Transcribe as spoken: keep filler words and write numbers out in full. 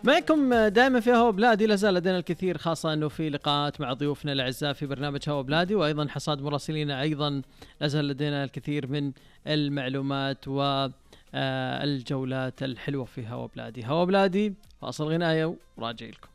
معكم دائما في هوا بلادي، لازال لدينا الكثير، خاصة أنه في لقاءات مع ضيوفنا الأعزاء في برنامج هوا بلادي، وأيضا حصاد مراسلينا أيضا لازال لدينا الكثير من المعلومات والجولات الحلوة في هوا بلادي. هوا بلادي فاصل غناية وراجع لكم.